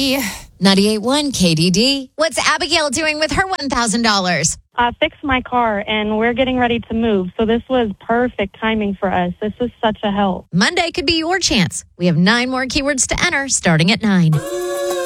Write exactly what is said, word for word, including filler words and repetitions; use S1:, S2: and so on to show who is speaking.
S1: Lee.
S2: ninety-eight point one K D D. What's Abigail doing with her one thousand dollars?
S3: I fixed my car, and we're getting ready to move, so this was perfect timing for us. This is such a help.
S2: Monday could be your chance. We have nine more keywords to enter starting at nine.